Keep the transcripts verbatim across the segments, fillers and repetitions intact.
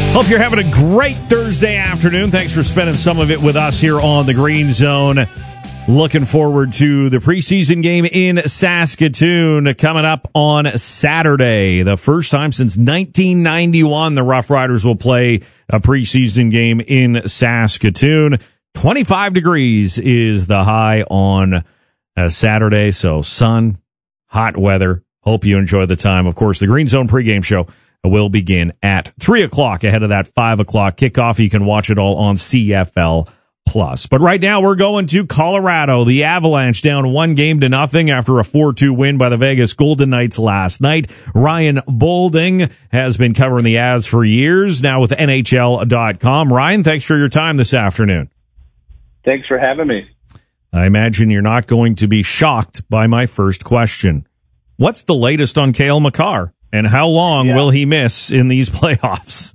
Hope you're having a great Thursday afternoon. Thanks for spending some of it with us here on the Green Zone. Looking forward to the preseason game in Saskatoon coming up on Saturday. The first time since nineteen ninety-one the Rough Riders will play a preseason game in Saskatoon. twenty-five degrees is the high on a Saturday, so sun, hot weather. Hope you enjoy the time. Of course, the Green Zone pregame show will begin at three o'clock ahead of that five o'clock kickoff. You can watch it all on C F L Plus. But right now we're going to Colorado. The Avalanche down one game to nothing after a four two win by the Vegas Golden Knights last night. Ryan Boulding has been covering the Avs for years, now with N H L dot com. Ryan, thanks for your time this afternoon. Thanks for having me. I imagine you're not going to be shocked by my first question. What's the latest on Cale Makar, and how long yeah. will he miss in these playoffs?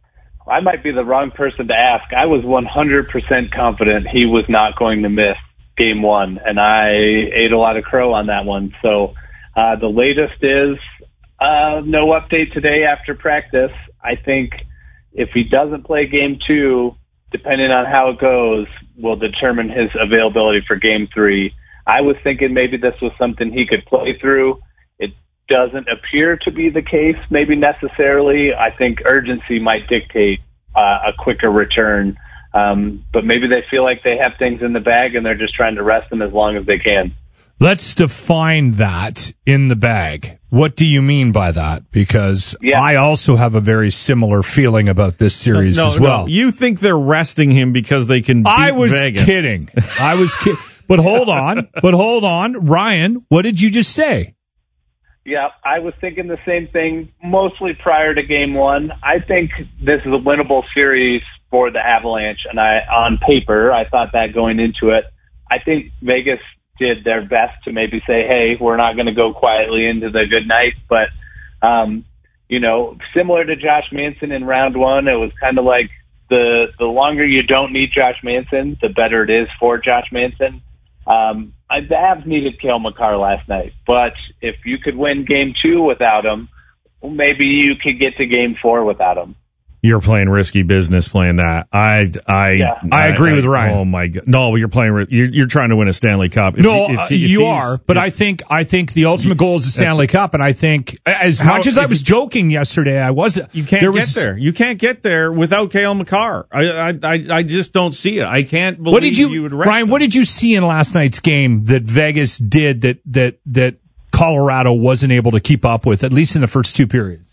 I might be the wrong person to ask. I was one hundred percent confident he was not going to miss game one, and I ate a lot of crow on that one. So uh, the latest is uh, no update today after practice. I think if he doesn't play game two, depending on how it goes, will determine his availability for game three. I was thinking maybe this was something he could play through. It doesn't appear to be the case, maybe necessarily. I think urgency might dictate uh, a quicker return. Um, but maybe they feel like they have things in the bag and they're just trying to rest them as long as they can. Let's define that in the bag. What do you mean by that? Because yeah. I also have a very similar feeling about this series no, as well. No. You think they're resting him because they can beat I was Vegas. kidding. I was kidding. But hold on. But hold on. Ryan, what did you just say? Yeah, I was thinking the same thing, mostly prior to game one. I think this is a winnable series for the Avalanche, and I, on paper, I thought that going into it. I think Vegas did their best to maybe say, hey, we're not going to go quietly into the good night, but, um, you know, similar to Josh Manson in round one, it was kind of like the, the longer you don't need Josh Manson, the better it is for Josh Manson. Um, I, the Avs needed Cale Makar last night, but if you could win game two without him, well, maybe you could get to game four without him. You're playing risky business playing that. I I yeah. I, I agree I, with Ryan. Oh my God! No, you're playing. You're, you're trying to win a Stanley Cup. If no, he, if uh, he, if you are. But if, I think I think the ultimate goal is the Stanley Cup, and I think as how, much as I was joking yesterday, I wasn't. You can't there get was, there. You can't get there without Cale Makar. I, I I I just don't see it. I can't believe what did you, you would rest Ryan? him. What did you see in last night's game that Vegas did that that that Colorado wasn't able to keep up with, at least in the first two periods?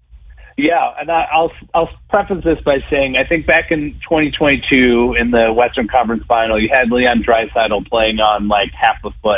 Yeah, and I, I'll I'll preface this by saying I think back in twenty twenty-two in the Western Conference Final, you had Leon Draisaitl playing on like half a foot,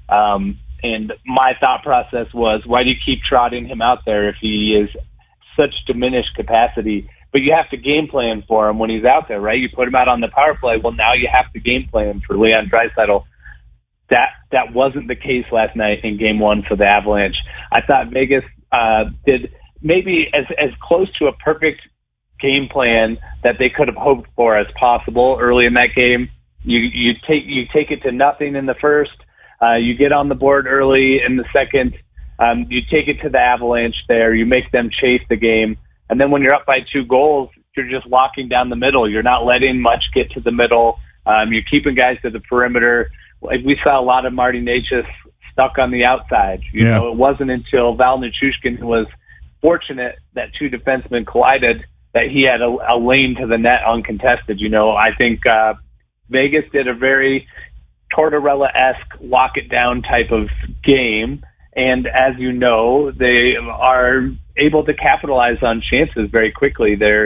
um, and my thought process was, why do you keep trotting him out there if he is such diminished capacity? But you have to game plan for him when he's out there, right? You put him out on the power play. Well, now you have to game plan for Leon Draisaitl. That that wasn't the case last night in Game One for the Avalanche. I thought Vegas uh, did. Maybe as as close to a perfect game plan that they could have hoped for as possible early in that game. You you take you take it to nothing in the first. Uh, you get on the board early in the second. Um, you take it to the Avalanche there. You make them chase the game, and then when you're up by two goals, you're just locking down the middle. You're not letting much get to the middle. Um, you're keeping guys to the perimeter. Like we saw a lot of Marty Necas stuck on the outside. You yeah. know, it wasn't until Val Nichushkin was fortunate that two defensemen collided that he had a, a lane to the net uncontested. You know, I think uh, Vegas did a very Tortorella-esque lock it down type of game. And as you know, they are able to capitalize on chances very quickly. They're